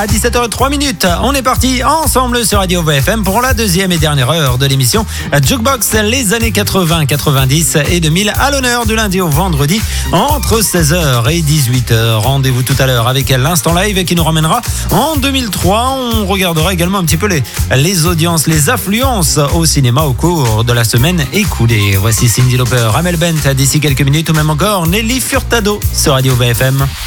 à 17h03. On est parti ensemble sur Radio VFM pour la deuxième et dernière heure de l'émission Jukebox, les années 80, 90 et 2000 à l'honneur du lundi au vendredi entre 16h et 18h. Rendez-vous tout à l'heure avec l'instant live qui nous ramènera en 2003. On regardera également un petit peu les audiences, les affluences au cinéma au cours de la semaine écoulée. Voici Cyndi Lauper, Amel Bent d'ici quelques minutes ou même encore Nelly Furtado sur Radio VFM.